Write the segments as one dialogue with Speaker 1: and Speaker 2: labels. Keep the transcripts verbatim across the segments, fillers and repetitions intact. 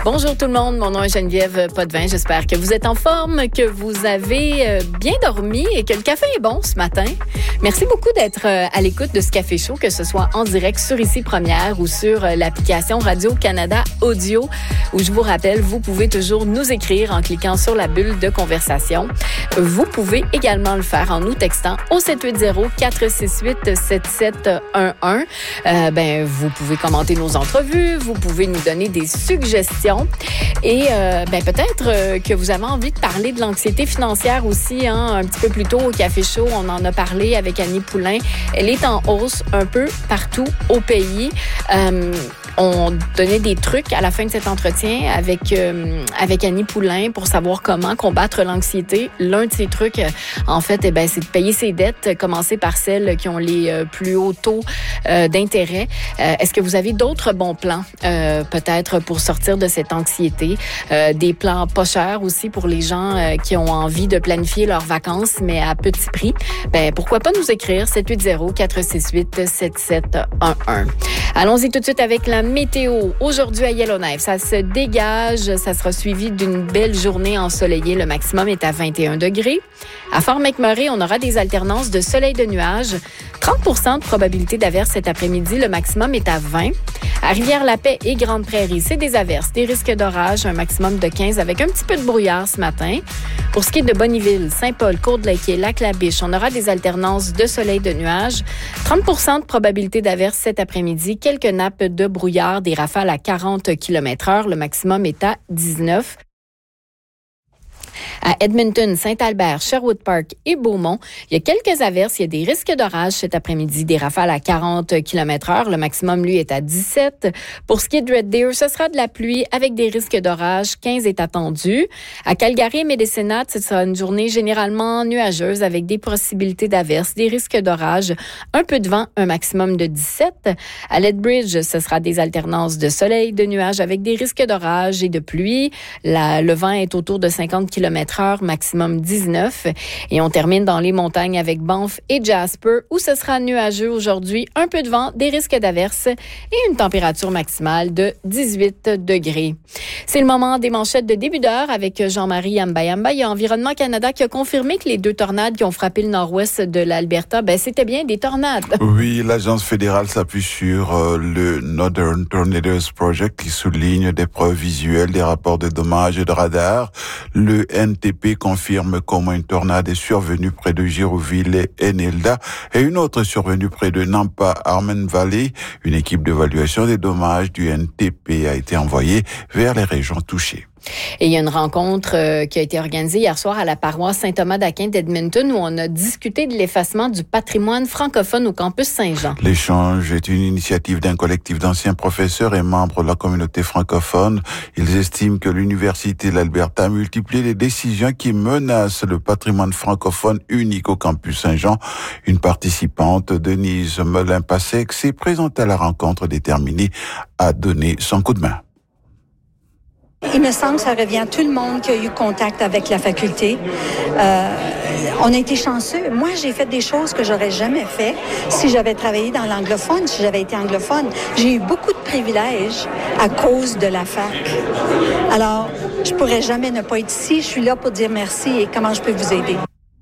Speaker 1: Bonjour tout le monde, mon nom est Geneviève Potvin. J'espère que vous êtes en forme, que vous avez bien dormi et que le café est bon ce matin. Merci beaucoup d'être à l'écoute de ce Café Chaud, que ce soit en direct sur Ici Première ou sur l'application Radio-Canada Audio, où je vous rappelle, vous pouvez toujours nous écrire en cliquant sur la bulle de conversation. Vous pouvez également le faire en nous textant au sept huit zéro, quatre six huit, sept sept un un. Euh, ben, vous pouvez commenter nos entrevues, vous pouvez nous donner des suggestions. Et euh, ben peut-être euh, que vous avez envie de parler de l'anxiété financière aussi, hein, un petit peu plus tôt au Café Chaud, on en a parlé avec Annie Poulain. Elle est en hausse un peu partout au pays. Euh, on donnait des trucs à la fin de cet entretien avec euh, avec Annie Poulain pour savoir comment combattre l'anxiété. L'un de ces trucs, euh, en fait, eh ben, c'est de payer ses dettes, commencer par celles qui ont les euh, plus hauts taux euh, d'intérêt. Euh, est-ce que vous avez d'autres bons plans, euh, peut-être pour sortir de cette anxiété? Euh, des plans pas chers aussi pour les gens euh, qui ont envie de planifier leurs vacances, mais à petit prix. Ben, pourquoi pas nous écrire sept huit zéro, quatre six huit, sept sept un un. Allons-y tout de suite avec la météo. Aujourd'hui à Yellowknife, ça se dégage. Ça sera suivi d'une belle journée ensoleillée. Le maximum est à vingt et un degrés. À Fort McMurray, on aura des alternances de soleil et de nuages. trente pour cent de probabilité d'averse cet après-midi. Le maximum est à vingt. À Rivière-la-Paix et Grande-Prairie, c'est des averses, des risques d'orage, un maximum de quinze avec un petit peu de brouillard ce matin. Pour ce qui est de Bonneville, Saint-Paul, Courdelake, Lac-la-Biche, on aura des alternances de soleil et de nuages. trente pour cent de probabilité d'averse cet après-midi. Quelques nappes de brouillard, des rafales à quarante kilomètres heure. Le maximum est à dix-neuf. À Edmonton, Saint-Albert, Sherwood Park et Beaumont, il y a quelques averses. Il y a des risques d'orage cet après-midi, des rafales à quarante kilomètres heure. Le maximum, lui, est à dix-sept. Pour ce qui est de Red Deer, ce sera de la pluie avec des risques d'orage. quinze est attendu. À Calgary et Medicine Hat, ce sera une journée généralement nuageuse avec des possibilités d'averses, des risques d'orage, un peu de vent, un maximum de dix-sept. À Lethbridge, ce sera des alternances de soleil, de nuages avec des risques d'orage et de pluie. La, le vent est autour de cinquante kilomètres heure, maximum dix-neuf. Et on termine dans les montagnes avec Banff et Jasper, où ce sera nuageux aujourd'hui, un peu de vent, des risques d'averses et une température maximale de dix-huit degrés. C'est le moment des manchettes de début d'heure avec Jean-Marie Yamba-Yamba. Il y a Environnement Canada qui a confirmé que les deux tornades qui ont frappé le nord-ouest de l'Alberta, ben c'était bien des tornades.
Speaker 2: Oui, l'agence fédérale s'appuie sur euh, le Northern Tornadoes Project qui souligne des preuves visuelles, des rapports de dommages et de radars. Le N T P confirme qu'au moins une tornade est survenue près de Girouville et Enelda et une autre survenue près de Nampa Harmon Valley. Une équipe d'évaluation des dommages du N T P a été envoyée vers les régions touchées.
Speaker 1: Et il y a une rencontre euh, qui a été organisée hier soir à la paroisse Saint-Thomas d'Aquin d'Edmonton où on a discuté de l'effacement du patrimoine francophone au campus Saint-Jean.
Speaker 2: L'échange est une initiative d'un collectif d'anciens professeurs et membres de la communauté francophone. Ils estiment que l'Université de l'Alberta multiplie les décisions qui menacent le patrimoine francophone unique au campus Saint-Jean. Une participante, Denise Melin-Passec, s'est présentée à la rencontre déterminée à donner son coup de main.
Speaker 3: Il me semble que ça revient à tout le monde qui a eu contact avec la faculté. Euh, on a été chanceux. Moi, j'ai fait des choses que j'aurais jamais fait si j'avais travaillé dans l'anglophone, si j'avais été anglophone. J'ai eu beaucoup de privilèges à cause de la fac. Alors, je pourrais jamais ne pas être ici. Je suis là pour dire merci et comment je peux vous aider.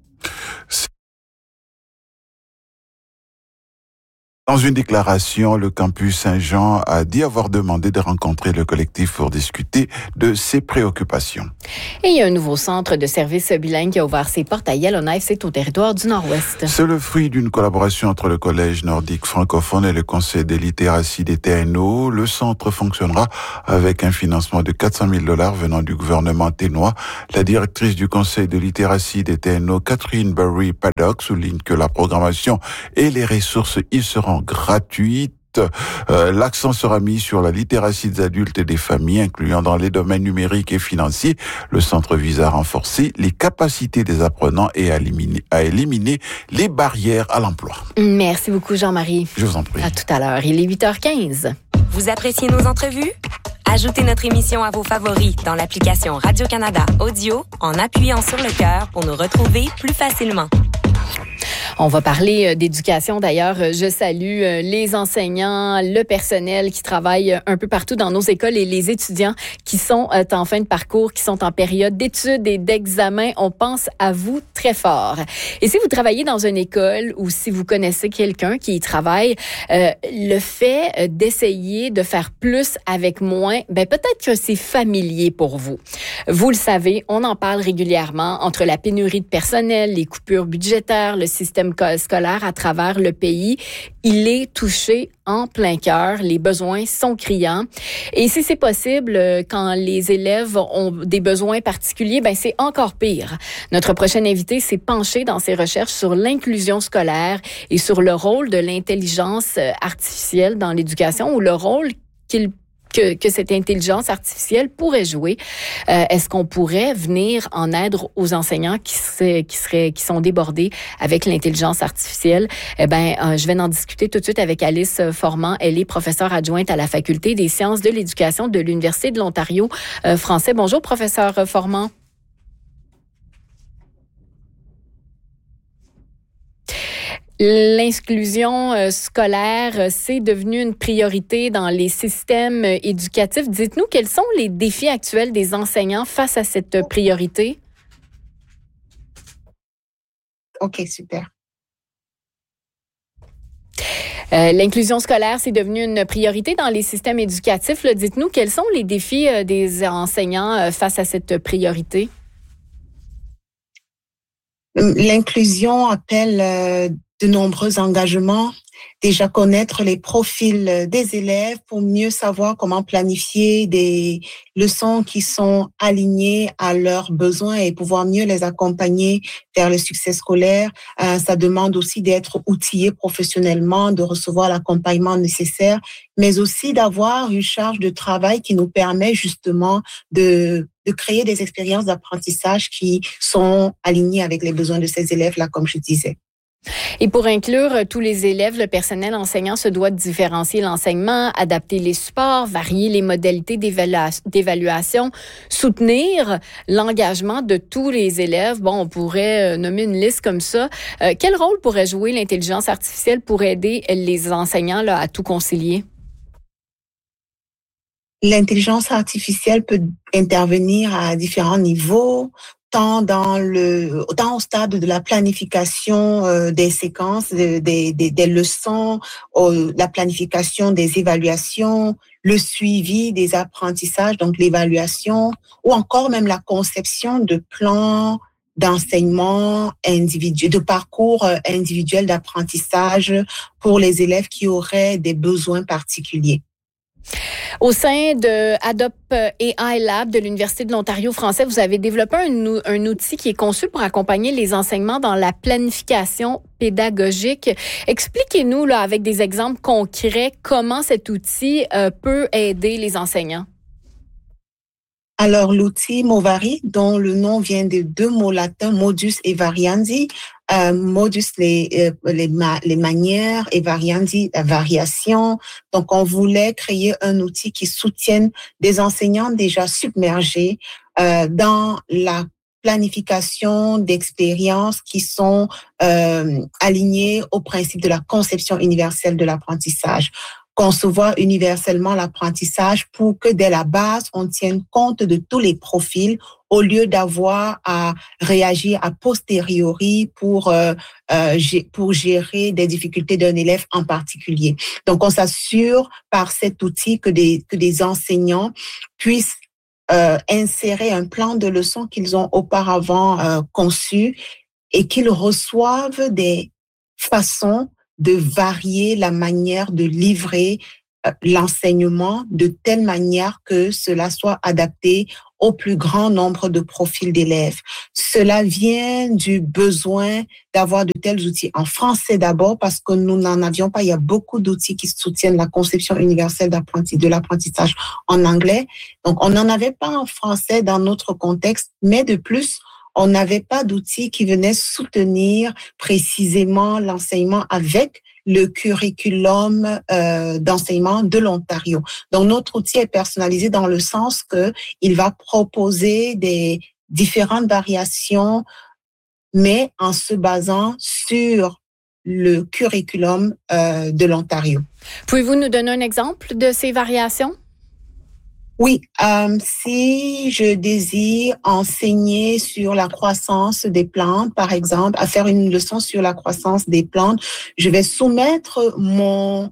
Speaker 2: Dans une déclaration, le campus Saint-Jean a dit avoir demandé de rencontrer le collectif pour discuter de ses préoccupations.
Speaker 1: Et il y a un nouveau centre de services bilingue qui a ouvert ses portes à Yellowknife, c'est au territoire du Nord-Ouest.
Speaker 2: C'est le fruit d'une collaboration entre le Collège nordique francophone et le Conseil des littératies des T N O. Le centre fonctionnera avec un financement de quatre cent mille dollars venant du gouvernement ténois. La directrice du Conseil de littératie des T N O, Catherine Barry Paddock, souligne que la programmation et les ressources y seront gratuites. Euh, l'accent sera mis sur la littératie des adultes et des familles, incluant dans les domaines numériques et financiers. Le centre vise à renforcer les capacités des apprenants et à éliminer, à éliminer les barrières à l'emploi.
Speaker 1: Merci beaucoup, Jean-Marie.
Speaker 2: Je vous en prie.
Speaker 1: À tout à l'heure. Il est huit heures quinze.
Speaker 4: Vous appréciez nos entrevues? Ajoutez notre émission à vos favoris dans l'application Radio-Canada Audio en appuyant sur le cœur pour nous retrouver plus facilement.
Speaker 1: On va parler d'éducation. D'ailleurs, je salue les enseignants, le personnel qui travaille un peu partout dans nos écoles et les étudiants qui sont en fin de parcours, qui sont en période d'études et d'examen. On pense à vous très fort. Et si vous travaillez dans une école ou si vous connaissez quelqu'un qui y travaille, euh, le fait d'essayer de faire plus avec moins, ben peut-être que c'est familier pour vous. Vous le savez, on en parle régulièrement entre la pénurie de personnel, les coupures budgétaires, le système scolaire à travers le pays. Il est touché en plein cœur. Les besoins sont criants. Et si c'est possible, quand les élèves ont des besoins particuliers, ben c'est encore pire. Notre prochain invité s'est penché dans ses recherches sur l'inclusion scolaire et sur le rôle de l'intelligence artificielle dans l'éducation ou le rôle qu'il Que, que cette intelligence artificielle pourrait jouer. Euh, est-ce qu'on pourrait venir en aide aux enseignants qui seraient, qui seraient, qui sont débordés avec l'intelligence artificielle? Eh ben, euh, je vais en discuter tout de suite avec Alice Formand. Elle est professeure adjointe à la Faculté des sciences de l'éducation de l'Université de l'Ontario euh, français. Bonjour, professeur Formand. L'inclusion scolaire, c'est devenu une priorité dans les systèmes éducatifs. Dites-nous, quels sont les défis actuels des enseignants face à cette priorité?
Speaker 5: OK, super.
Speaker 1: Euh, l'inclusion scolaire, c'est devenu une priorité dans les systèmes éducatifs. Là, dites-nous, quels sont les défis euh, des enseignants euh, face à cette priorité?
Speaker 5: L'inclusion appelle euh, de nombreux engagements. Déjà connaître les profils des élèves pour mieux savoir comment planifier des leçons qui sont alignées à leurs besoins et pouvoir mieux les accompagner vers le succès scolaire. Euh, ça demande aussi d'être outillé professionnellement, de recevoir l'accompagnement nécessaire, mais aussi d'avoir une charge de travail qui nous permet justement de de créer des expériences d'apprentissage qui sont alignées avec les besoins de ces élèves-là, comme je disais.
Speaker 1: Et pour inclure tous les élèves, le personnel enseignant se doit de différencier l'enseignement, adapter les supports, varier les modalités d'évalua- d'évaluation, soutenir l'engagement de tous les élèves. Bon, on pourrait nommer une liste comme ça. Euh, quel rôle pourrait jouer l'intelligence artificielle pour aider les enseignants là, à tout concilier?
Speaker 5: L'intelligence artificielle peut intervenir à différents niveaux, tant dans le, tant au stade de la planification euh, des séquences, des, des, des leçons, euh, la planification des évaluations, le suivi des apprentissages, donc l'évaluation, ou encore même la conception de plans d'enseignement individuel, de parcours individuel d'apprentissage pour les élèves qui auraient des besoins particuliers.
Speaker 1: Au sein de Adopt A I Lab de l'Université de l'Ontario français, vous avez développé un, un outil qui est conçu pour accompagner les enseignements dans la planification pédagogique. Expliquez-nous là, avec des exemples concrets comment cet outil euh, peut aider les enseignants.
Speaker 5: Alors, l'outil Movari, dont le nom vient de deux mots latins, modus et variandi. Euh, modus, les, euh, les, ma, les manières, et variandi, la variation. Donc, on voulait créer un outil qui soutienne des enseignants déjà submergés euh, dans la planification d'expériences qui sont euh, alignées au principe de la conception universelle de l'apprentissage. Concevoir universellement l'apprentissage pour que dès la base, on tienne compte de tous les profils au lieu d'avoir à réagir a posteriori pour, euh, euh, pour gérer des difficultés d'un élève en particulier. Donc, on s'assure par cet outil que des, que des enseignants puissent euh, insérer un plan de leçons qu'ils ont auparavant euh, conçu et qu'ils reçoivent des façons de varier la manière de livrer euh, l'enseignement de telle manière que cela soit adapté au plus grand nombre de profils d'élèves. Cela vient du besoin d'avoir de tels outils en français d'abord parce que nous n'en avions pas. Il y a beaucoup d'outils qui soutiennent la conception universelle d'apprentissage, de l'apprentissage en anglais. Donc, on n'en avait pas en français dans notre contexte, mais de plus, on n'avait pas d'outils qui venaient soutenir précisément l'enseignement avec le curriculum euh, d'enseignement de l'Ontario. Donc, notre outil est personnalisé dans le sens que il va proposer des différentes variations mais en se basant sur le curriculum euh, de l'Ontario.
Speaker 1: Pouvez-vous nous donner un exemple de ces variations?
Speaker 5: Oui, euh, si je désire enseigner sur la croissance des plantes, par exemple, à faire une leçon sur la croissance des plantes, je vais soumettre mon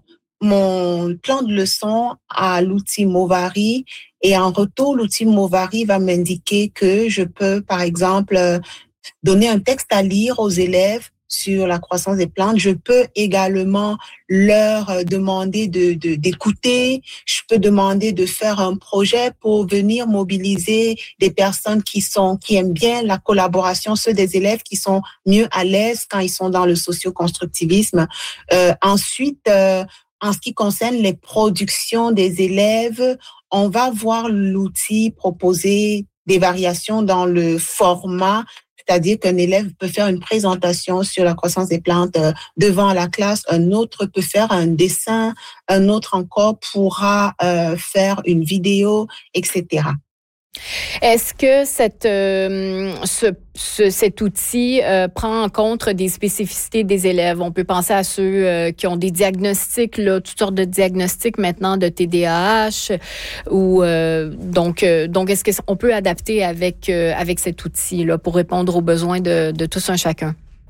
Speaker 5: mon plan de leçon à l'outil Movari et en retour, l'outil Movari va m'indiquer que je peux, par exemple, donner un texte à lire aux élèves sur la croissance des plantes. Je peux également leur demander de, de, d'écouter. Je peux demander de faire un projet pour venir mobiliser des personnes qui sont, qui aiment bien la collaboration, ceux des élèves qui sont mieux à l'aise quand ils sont dans le socio-constructivisme. Euh, ensuite, euh, en ce qui concerne les productions des élèves, on va voir l'outil proposer des variations dans le format, c'est-à-dire qu'un élève peut faire une présentation sur la croissance des plantes devant la classe, un autre peut faire un dessin, un autre encore pourra euh, faire une vidéo, et cetera.
Speaker 1: Est-ce que cette, euh, ce, ce, cet outil euh, prend en compte des spécificités des élèves? On peut penser à ceux euh, qui ont des diagnostics, là, toutes sortes de diagnostics maintenant de T D A H. Ou, euh, donc, euh, donc, est-ce qu'on peut adapter avec, euh, avec cet outil-là pour répondre aux besoins de, de tous un chacun?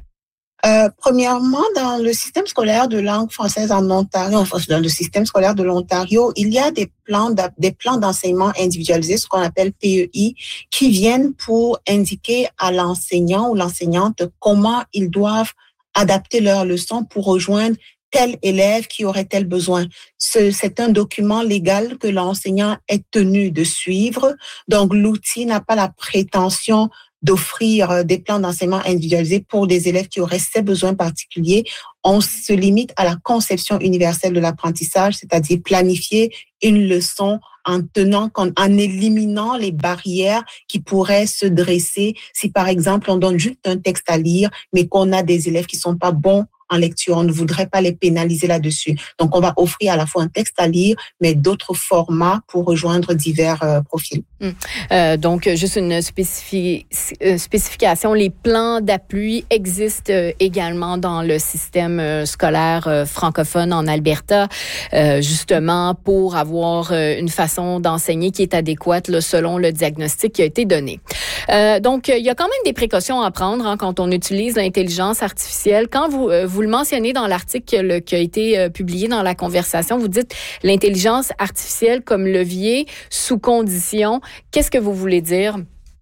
Speaker 5: Euh, premièrement, dans le système scolaire de langue française en Ontario, enfin, dans le système scolaire de l'Ontario, il y a des plans, des plans d'enseignement individualisés, ce qu'on appelle P E I, qui viennent pour indiquer à l'enseignant ou l'enseignante comment ils doivent adapter leurs leçons pour rejoindre tel élève qui aurait tel besoin. Ce, c'est un document légal que l'enseignant est tenu de suivre. Donc, l'outil n'a pas la prétention d'offrir des plans d'enseignement individualisés pour des élèves qui auraient ces besoins particuliers. On se limite à la conception universelle de l'apprentissage, c'est-à-dire planifier une leçon en tenant compte, en éliminant les barrières qui pourraient se dresser si, par exemple, on donne juste un texte à lire, mais qu'on a des élèves qui sont pas bons en lecture. On ne voudrait pas les pénaliser là-dessus. Donc, on va offrir à la fois un texte à lire, mais d'autres formats pour rejoindre divers euh, profils.
Speaker 1: Hum. Euh, donc, juste une spécifi- spécification. Les plans d'appui existent euh, également dans le système euh, scolaire euh, francophone en Alberta, euh, justement pour avoir euh, une façon d'enseigner qui est adéquate là, selon le diagnostic qui a été donné. Euh, donc, il y a quand même des précautions à prendre hein, quand on utilise l'intelligence artificielle. Quand vous, euh, vous le mentionnez dans l'article qui a été euh, publié dans la conversation, vous dites l'intelligence artificielle comme levier sous condition. Qu'est-ce que vous voulez dire?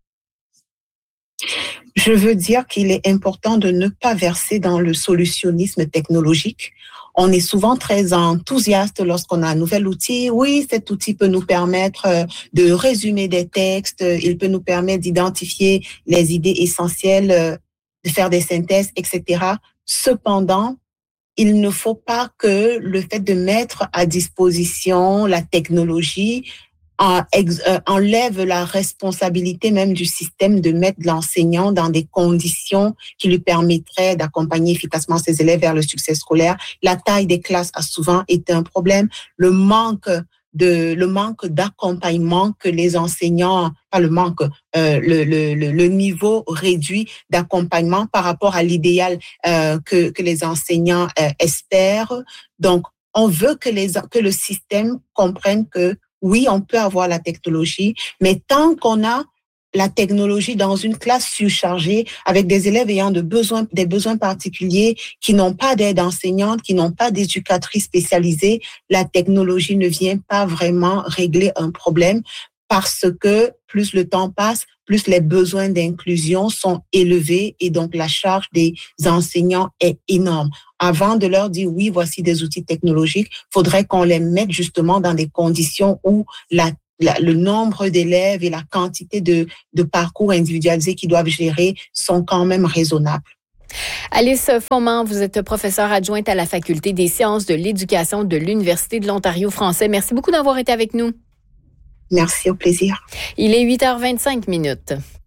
Speaker 5: Je veux dire qu'il est important de ne pas verser dans le solutionnisme technologique. On est souvent très enthousiaste lorsqu'on a un nouvel outil. Oui, cet outil peut nous permettre de résumer des textes, il peut nous permettre d'identifier les idées essentielles, de faire des synthèses, et cetera. Cependant, il ne faut pas que le fait de mettre à disposition la technologie enlève la responsabilité même du système de mettre l'enseignant dans des conditions qui lui permettraient d'accompagner efficacement ses élèves vers le succès scolaire. La taille des classes a souvent été un problème. Le manque de, le manque d'accompagnement que les enseignants, pas le manque, euh, le, le, le niveau réduit d'accompagnement par rapport à l'idéal euh, que, que les enseignants euh, espèrent. Donc, on veut que les, que le système comprenne que oui, on peut avoir la technologie, mais tant qu'on a la technologie dans une classe surchargée avec des élèves ayant de besoins, des besoins particuliers, qui n'ont pas d'aide enseignante, qui n'ont pas d'éducatrice spécialisée, la technologie ne vient pas vraiment régler un problème parce que plus le temps passe, plus les besoins d'inclusion sont élevés et donc la charge des enseignants est énorme. Avant de leur dire oui, voici des outils technologiques, faudrait qu'on les mette justement dans des conditions où la La, le nombre d'élèves et la quantité de, de parcours individualisés qu'ils doivent gérer sont quand même raisonnables.
Speaker 1: Alice Foment, vous êtes professeure adjointe à la Faculté des sciences de l'éducation de l'Université de l'Ontario français. Merci beaucoup d'avoir été avec nous.
Speaker 5: Merci, au plaisir.
Speaker 1: Il est huit heures vingt-cinq minutes.